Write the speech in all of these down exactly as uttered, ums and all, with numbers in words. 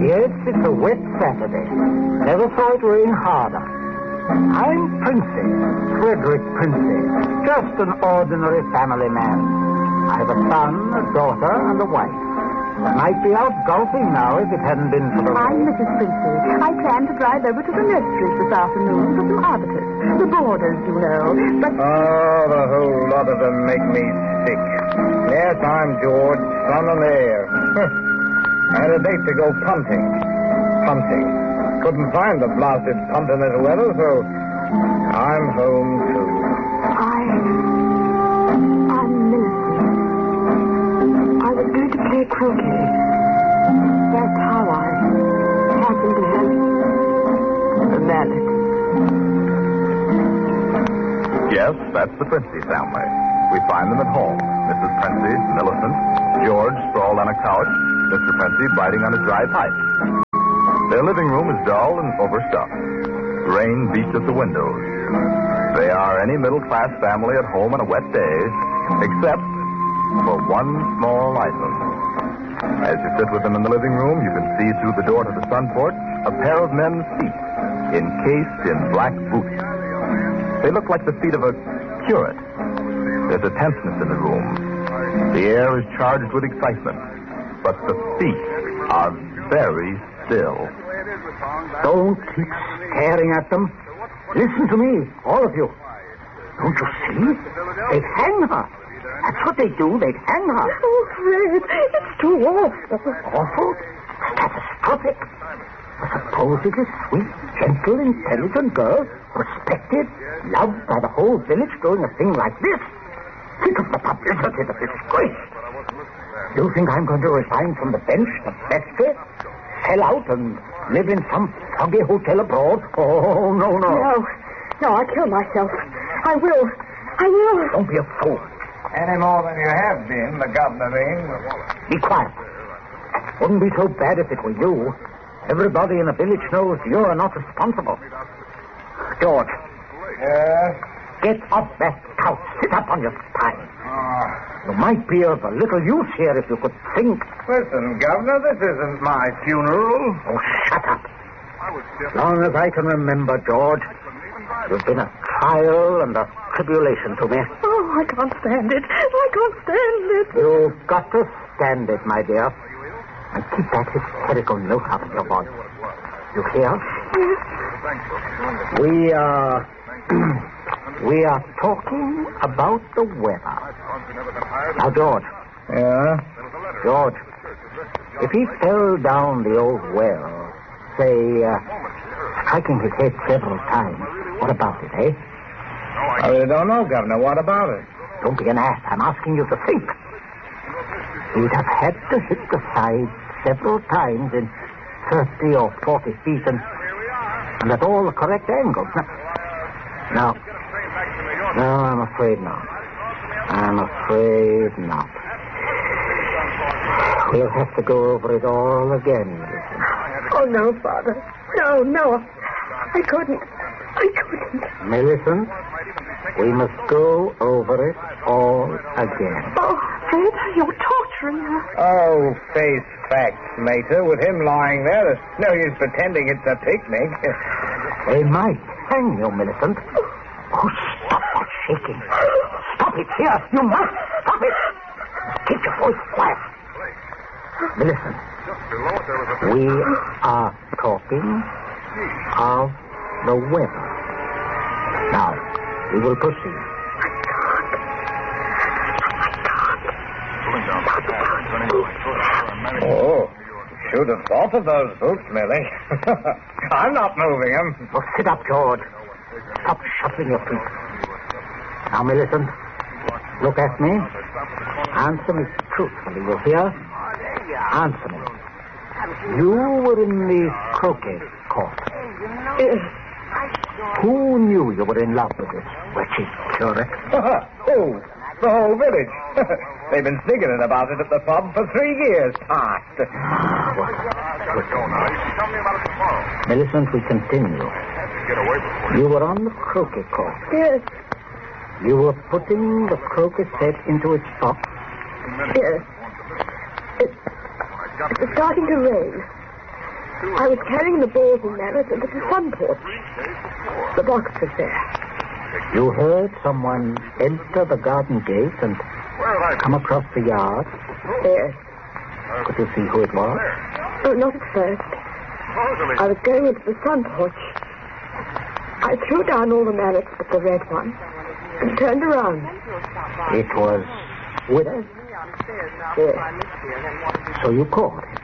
Yes, it's a wet Saturday. Never saw it rain harder. I'm Princey, Frederick Princey. Just an ordinary family man. I have a son, a daughter, and a wife. I might be out golfing now if it hadn't been for the I'm rain. Missus Princey. I plan to drive over to the nurseries this afternoon for some arbiters. The boarders, you know. But... Oh, the whole lot of them make me sick. Yes, I'm George, son and heir. I had a date to go punting. Punting. Couldn't find the blasted punt in this weather, so I'm home, too. I... I'm Millicent. I was going to play croquet. That's how I happened to have a mallet. Yes, that's the Princey family. We find them at home. Missus Princey, Millicent, George sprawled on a couch, Mister Princey biting on a dry pipe. Their living room is dull and overstuffed. Rain beats at the windows. They are any middle-class family at home on a wet day, except for one small item. As you sit with them in the living room, you can see through the door to the sun porch a pair of men's feet, encased in black boots. They look like the feet of a curate. There's a tenseness in the room. The air is charged with excitement, but the feet are very still. Don't keep staring at them. Listen to me, all of you. Don't you see? They'd hang her. That's what they do. They'd hang her. Oh, Fred, it's too awful. Awful? Catastrophic. A supposedly sweet, gentle, intelligent girl, respected, loved by the whole village, doing a thing like this. Think of the publicity, the disgrace. You think I'm going to resign from the bench, the vestry, sell out and live in some foggy hotel abroad? Oh, no, no. No, no, I'll kill myself. I will. I will. Don't be a fool. Any more than you have been, the governor means. Be quiet. Wouldn't be so bad if it were you. Everybody in the village knows you're not responsible. George. Yes? Get off that couch. Sit up on your spine. Oh. You might be of a little use here if you could think. Listen, Governor, this isn't my funeral. Oh, shut up. As long as I can remember, George, you've been a trial and a tribulation to me. Oh, I can't stand it. I can't stand it. You've got to stand it, my dear. And keep that hysterical note out of your voice. You hear? Yes. We are... we are talking about the weather. Now, George. Yeah? George, if he fell down the old well, say, uh, striking his head several times, what about it, eh? I really don't know, Governor. What about it? Don't be an ass. I'm asking you to think. He'd have had to hit the side several times in thirty or forty feet and, and at all the correct angles. No. No, I'm afraid not. I'm afraid not. We'll have to go over it all again, Millicent. Oh, no, Father. No, no. I couldn't. I couldn't. Millicent, we must go over it all again. Oh, Fred, you're torturing her. Oh, face facts, Mater. With him lying there, there's no use pretending it's a picnic. They might hang you, Millicent. Oh, stop that shaking. Stop it here. You must stop it. Keep your voice quiet. Millicent, we are talking of the weather. Now, we will proceed. Oh, should have thought of those boots, Millie. I'm not moving them. Well, sit up, George. Stop shuffling your feet. Now, Millicent, look at me. Answer me truthfully, you hear? Answer me. You were in the croquet court. Yes. Who knew you were in love with this wretched curate? Oh, the whole village. They've been singing about it at the pub for three years past. What a... Millicent, we continue. You were on the croquet court. Yes. You were putting the croquet set into its box. Yes. It, it was starting to rain. I was carrying the balls and mallets into the sun porch. The box was there. You heard someone enter the garden gate and come across the yard? Yes. Could you see who it was? Oh, not at first. I was going into the sun porch. I threw down all the mallets but the red one and turned around. It was Withers? Yes. So you called him?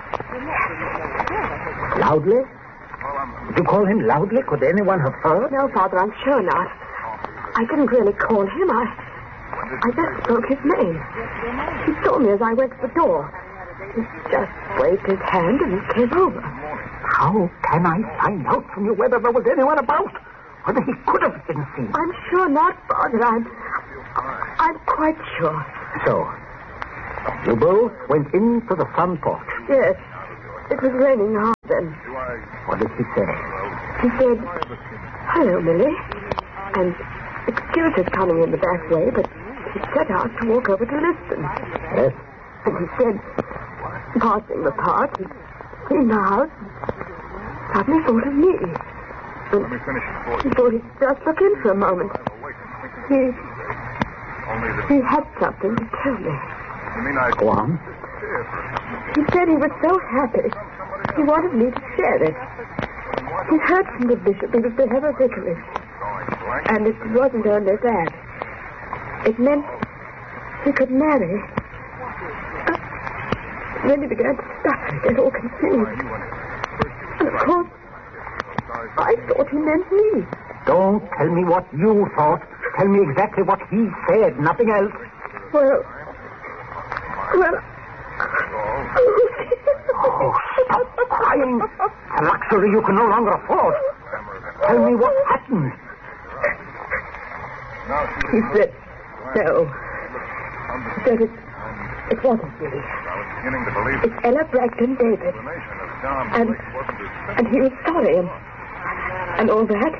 Loudly? Did you call him loudly? Could anyone have heard? No, Father, I'm sure not. I didn't really call him. I I just spoke his name. He saw me as I went to the door. He just waved his hand and he came over. How can I find out from you whether there was anyone about? Whether he could have been seen? I'm sure not, Father. I'm, I'm quite sure. So, you both went into the sun porch? Yes. It was raining hard then. What did he say? He said, "Hello, Millie." And excuse his coming in the back way, but he set out to walk over to Liston. Yes? And he said, passing the park, he'd seen the house, suddenly thought of me. And he thought he'd just look in for a moment. He... He had something to tell me. Go on. He said he was so happy, he wanted me to share it. He heard from the bishop he was to have a vicarage. And it wasn't only that. It meant he could marry. Then he began to stutter, get all confused. And of course, I thought he meant me. Don't tell me what you thought. Tell me exactly what he said, nothing else. Well, well... Oh, stop crying. A luxury you can no longer afford. Tell me what happened. He said, no. He said it, it wasn't me. It's Ella Bragdon David. And, and he was sorry and, and all that.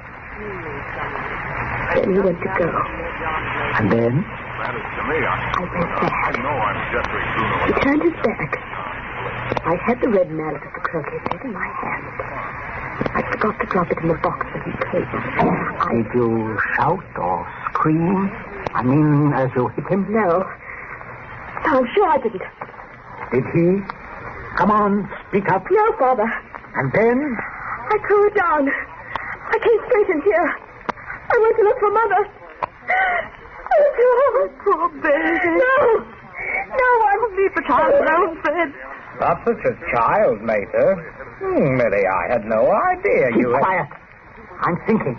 Then he went to go. And then? I went back. He turned his back. I had the red mallet of the croquet set in my hand. I forgot to drop it in the box that he placed. I... Did you shout or scream? I mean, as you hit him? No. No, I'm sure I didn't. Did he? Come on, speak up. No, Father. And then? I threw it down. I came straight in here. I went to look for Mother. Oh, poor baby. No. No, I will leave the child alone, Fred. Not such a child, Mater. Hmm, Millie, I had no idea Keep you had... quiet. I'm thinking.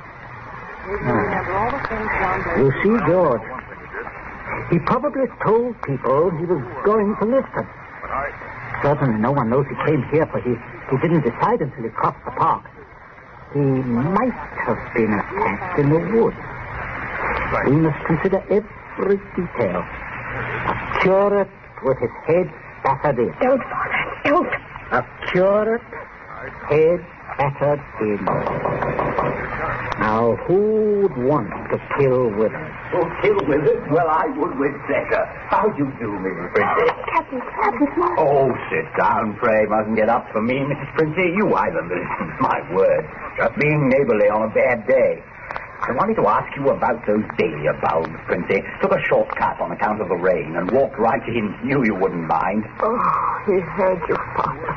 Ah. You see, George, he probably told people he was going to Liston. Certainly no one knows he came here, for he, he didn't decide until he crossed the park. He might have been attacked in the woods. We must consider every detail. A curate with his head battered in. Don't, Father, don't. A curate, head battered in. Now, who would want to kill Withers? Oh, kill Withers? Well, I would with pleasure. How do you do, Missus Princey? Captain, Captain, Oh, sit down, pray. Mustn't get up for me, Missus Princey. You islanders, my word. Just being neighborly on a bad day. I wanted to ask you about those dahlia bulbs, Princey. Took a shortcut on account of the rain and walked right in. Knew you wouldn't mind. Oh, he heard you, Father.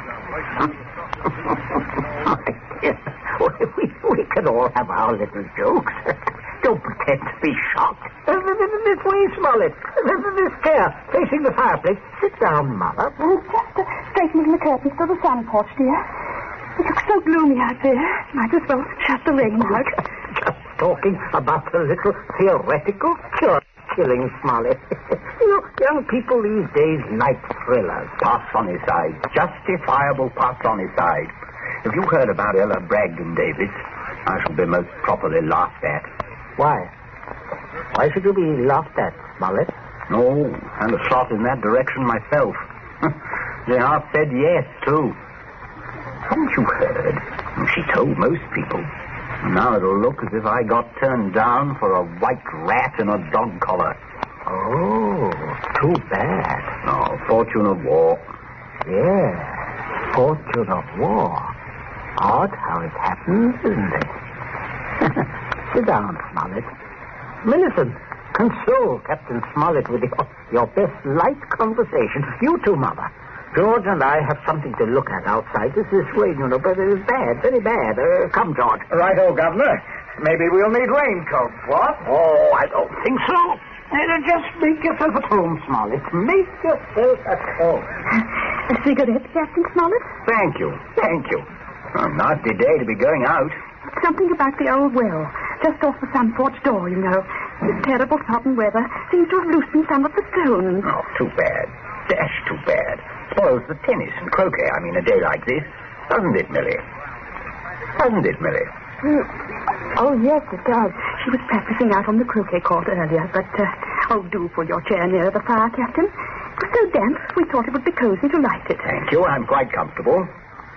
we, we can all have our little jokes. Don't pretend to be shocked. Uh, this way, Smollett. This chair, facing the fireplace. Sit down, Mother. Oh, just uh, straightening the curtains for the sun porch, dear. It looks so gloomy out there. Might as well shut the rain out. Just talking about a little theoretical cure killing, Smollett. You know, young people these days like thrillers. Pass on his side. Justifiable pass on his side. Have you heard about Ella Bragdon, David? I shall be most properly laughed at. Why? Why should you be laughed at, Smollett? No, and a shot in that direction myself. They half said yes, too. Haven't you heard? She told most people. Now it'll look as if I got turned down for a white rat in a dog collar. Oh, too bad. Oh, fortune of war. Yeah. Fortune of war. Odd how it happens, isn't it? Sit down, Smollett. Millicent, console Captain Smollett with your, your best light conversation. You too, Mother. George and I have something to look at outside. This is rain, you know, but it is bad, very bad. Uh, come, George. Righto, Governor. Maybe we'll need raincoats, what? Oh, I don't think so. Uh, just make yourself at home, Smollett. Make yourself at home. A cigarette, Captain Smollett? Thank you, thank you. A nasty day to be going out. Something about the old well, just off the sun porch door, you know. This terrible sudden weather seems to have loosened some of the stones. Oh, too bad. Dash too bad. Spoils the tennis and croquet, I mean, a day like this. Doesn't it, Millie? Doesn't it, Millie? Mm. Oh, yes, it does. She was practicing out on the croquet court earlier, but, uh, oh, do pull your chair nearer the fire, Captain. It was so damp, we thought it would be cozy to light it. Thank you, I'm quite comfortable.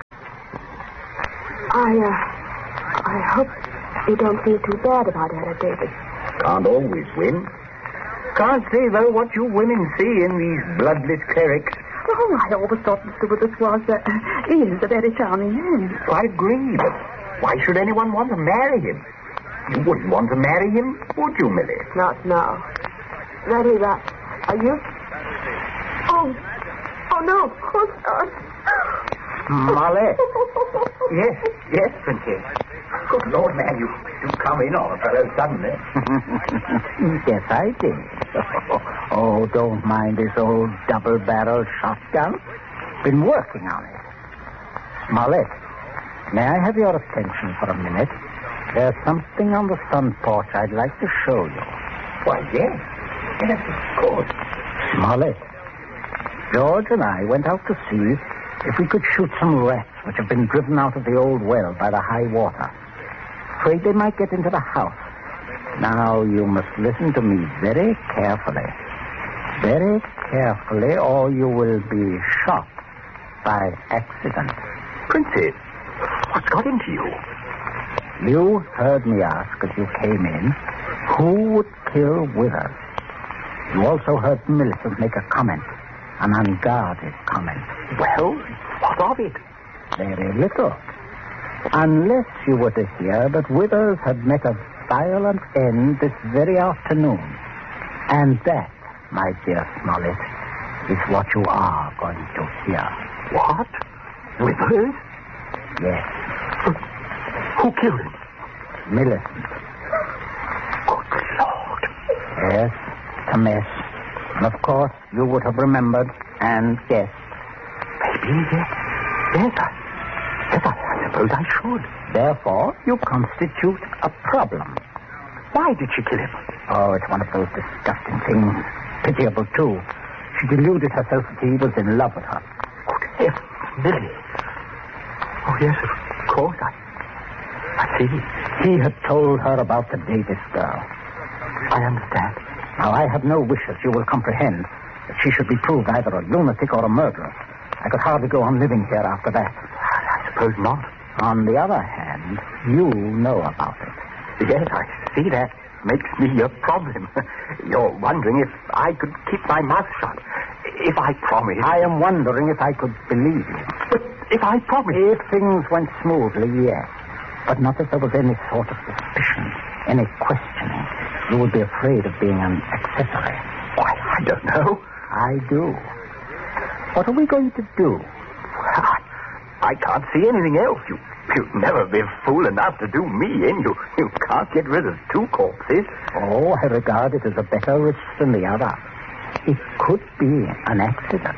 I, uh, I hope you don't feel too bad about Ella, David. Can't always win. Can't say, though, what you women see in these bloodless clerics. Oh, I always thought Mister Withers was, uh, is a very charming man. I agree, but why should anyone want to marry him? You wouldn't want to marry him, would you, Millie? Not now. Ready, that. Are you? Oh. Oh, no. Oh, God. Molly. Yes, yes, Princess. Good Lord, man, you, you come in on a fellow suddenly. Yes, I did. Oh, don't mind this old double-barrel shotgun. Been working on it. Smollett, may I have your attention for a minute? There's something on the sun porch I'd like to show you. Why, yes. Yes, of course. Smollett, George and I went out to see if we could shoot some rats which have been driven out of the old well by the high water. Afraid they might get into the house. Now, you must listen to me very carefully. Very carefully, or you will be shot by accident. Princess, what's got into you? You heard me ask as you came in, who would kill Withers? You also heard Millicent make a comment, an unguarded comment. Well, what of it? Very little. Unless you were to hear that Withers had met a violent end this very afternoon. And that, my dear Smollett, is what you are going to hear. What? Withers? Yes. Who killed him? Millicent. Good Lord. Yes, it's a mess. And of course, you would have remembered and guessed. Maybe, yes. Yes, I, yes, I, I suppose I should. Therefore, you constitute a problem. Why did she kill him? Oh, it's one of those disgusting things. Pitiable, too. She deluded herself that he was in love with her. Good heavens, Millie. Oh, yes, of course, I... I see. He had told her about the Davis girl. I understand. Now, I have no wish, as you will comprehend, that she should be proved either a lunatic or a murderer. I could hardly go on living here after that. I suppose not. On the other hand, you know about it. Yes, I see that. Makes me a problem. You're wondering if I could keep my mouth shut. If I promise... I am wondering if I could believe you. But if I promise... If things went smoothly, yes. But not if there was any sort of suspicion, any questioning. You would be afraid of being an accessory. Why, I don't know. I do. What are we going to do? I, I can't see anything else. You, you'd never be fool enough to do me in. You, you can't get rid of two corpses. Oh, I regard it as a better risk than the other. It could be an accident.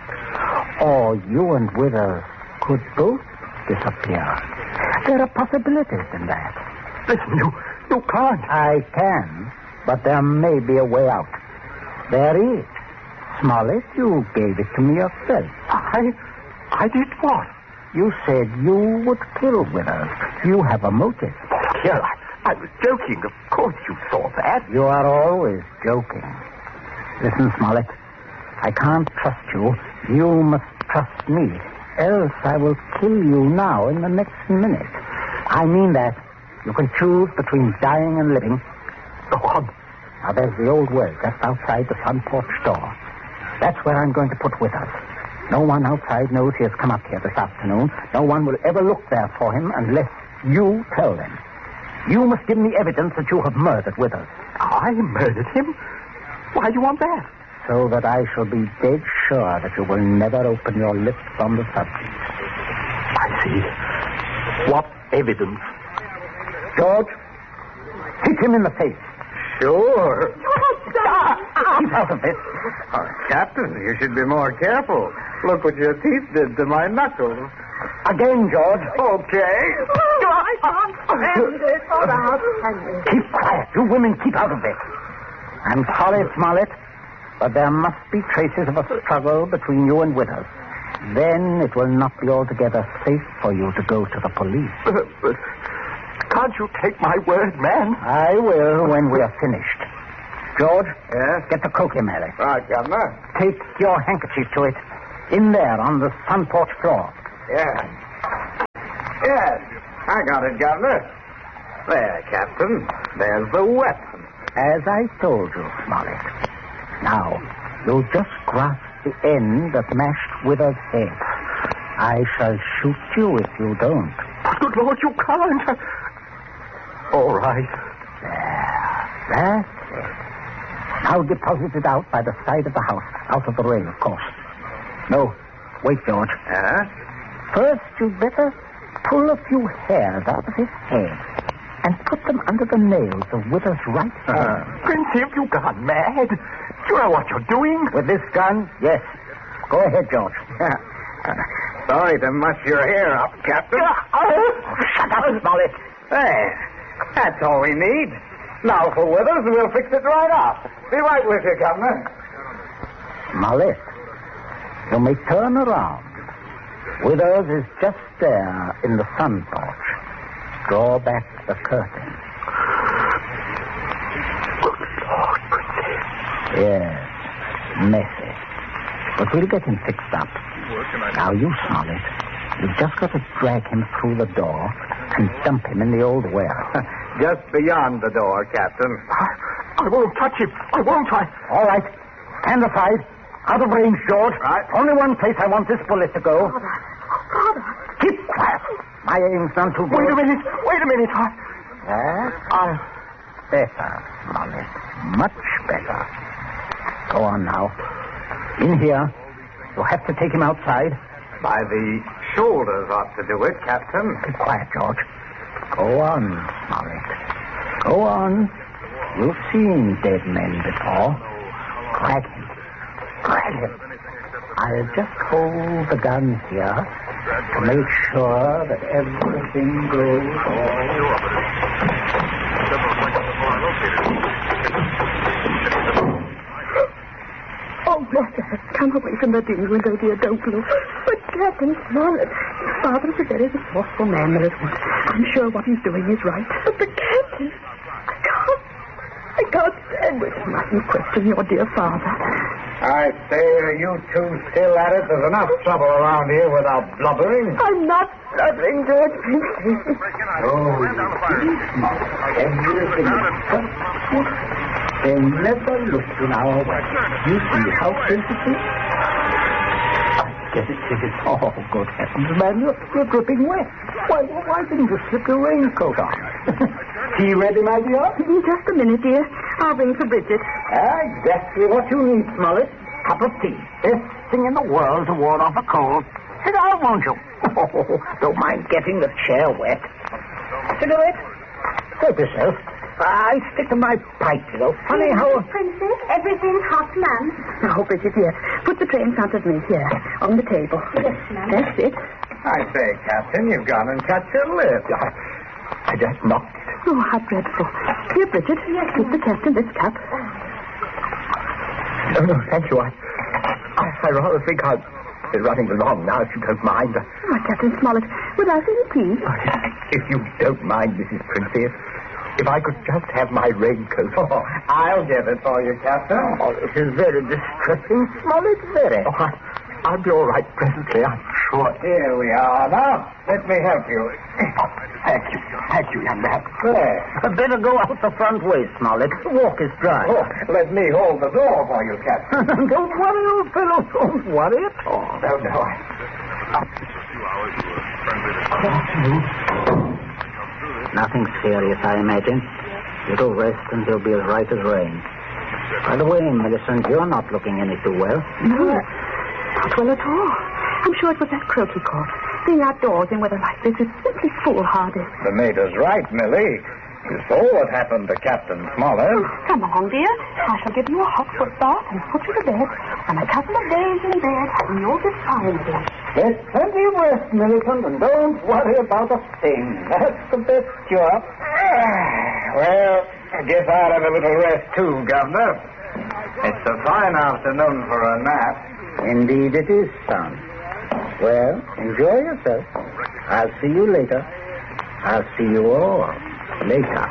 Or you and Withers could both disappear. There are possibilities in that. Listen, you, you can't. I can, but there may be a way out. There is. Smollett, you gave it to me yourself. I... I did what? You said you would kill Withers. You have a motive. Here, I, I was joking. Of course you saw that. You are always joking. Listen, Smollett. I can't trust you. You must trust me. Else I will kill you now in the next minute. I mean that. You can choose between dying and living. Go on. Now, there's the old well just outside the sun porch door. That's where I'm going to put Withers. No one outside knows he has come up here this afternoon. No one will ever look there for him unless you tell them. You must give me evidence that you have murdered Withers. I murdered him? Why do you want that? So that I shall be dead sure that you will never open your lips on the subject. I see. What evidence? George, hit him in the face. Sure. Keep out of this. Oh, Captain, you should be more careful. Look what your teeth did to my knuckles. Again, George. Okay. Oh, I can't stand it. Oh, now, Keep quiet. You women keep out of this. I'm sorry, Smollett, but there must be traces of a struggle between you and Withers. Then it will not be altogether safe for you to go to the police. But, but can't you take my word, man? I will when we are finished. George, Yes? get the croquet mallet. Right, Governor. Take your handkerchief to it. In there on the sun porch floor. Yes. Yes. I got it, Governor. There, Captain. There's the weapon. As I told you, Smollett. Now, you just grasp the end that mashed Withers' head. I shall shoot you if you don't. But good Lord, you can't. All right. There. That's it. Now deposit it out by the side of the house. Out of the rain, of course. No. Wait, George. Huh? First, you'd better pull a few hairs out of his head and put them under the nails of Withers' right hand. Uh, Princey, have you gone mad? Do you know what you're doing? With this gun, yes. Go ahead, George. Sorry to muss your hair up, Captain. Shut up, Smollett. There. That's all we need. Now for Withers, and we'll fix it right up. Be right with you, Governor. Smollett, you may turn around. Withers is just there in the sun porch. Draw back the curtain. Good Lord, Princess. Yes, messy. But we'll get him fixed up. Now, you, Smollett, you've just got to drag him through the door and dump him in the old well. Just beyond the door, Captain. I, I won't touch him. I won't. I... All right. Stand aside. Out of range, George. Right. Only one place I want this bullet to go. Father. Father. Keep quiet. My aim's none too good. Wait a minute. Wait a minute. I... That's I... better, Smollett. Much better. Go on now. In here. You'll have to take him outside. By the shoulders ought to do it, Captain. Keep quiet, George. Go on, Smollett. Go on. You've seen dead men before. Drag him. Drag him. I'll just hold the gun here to make sure that everything goes all Oh, Roger, come away from the dingy window, dear. Don't look. But Captain Smollett, Father's a very resourceful man, there is one. I'm sure what he's doing is right. But the Captain, I can't, I can't stand it. You mustn't question your dear father. I say, are you two still at it? There's enough trouble around here without blubbering. I'm not blubbering, George. Oh, everything is they never looked in our way. You see how sensitive? I guess it is. Oh, good heavens, man, you're, you're dripping wet. Why, why didn't you slip your raincoat on? Tea ready, my dear? In just a minute, dear. I'll ring for Bridget. Exactly what you need, Smollett. Cup of tea. Best thing in the world to ward off a cold. Sit down, won't you? Oh, don't mind getting the chair wet. Cigarette? Help yourself. I stick to my pipe, you know. Funny how... Princess, everything's hot, ma'am. Now, Bridget, here. Put the tray in front of me, here, on the table. Yes, ma'am. That's it. I say, Captain, you've gone and cut your lip. I, I just knocked it. Oh, how dreadful. Here, Bridget, give the captain this cup. No, no, thank you. I, I, I rather think I'll be running along now, if you don't mind. Oh, Captain Smollett, without any tea. If you don't mind, Missus Princess, if I could just have my raincoat. Oh, I'll get it for you, Captain. Oh, this is very distressing, Smollett, very. Oh, I, I'll be all right presently, I'm foot. Here we are. Now, let me help you. Thank you. Thank you, young man. There. Better go out the front way, Smollett. The walk is dry. Oh, let me hold the door for you, Captain. Don't worry, old fellow. Don't worry at all. No, no. Nothing serious, I imagine. Little rest and he'll be as right as rain. By the way, Millicent, you're not looking any too well. No, not well at all. I'm sure it was that croaky cough. Being outdoors in weather like this is simply foolhardy. The mater's right, Millie. You saw what happened to Captain Smollett. Oh, come along, dear. I shall give you a hot foot bath and put you to bed. And a couple of days in bed, and you'll be fine again. Get plenty of rest, Millicent, and don't worry about a thing. That's the best cure. Well, I guess I'll have a little rest too, Governor. It's a fine afternoon for a nap. Indeed it is, son. Well, enjoy yourself. I'll see you later. I'll see you all later.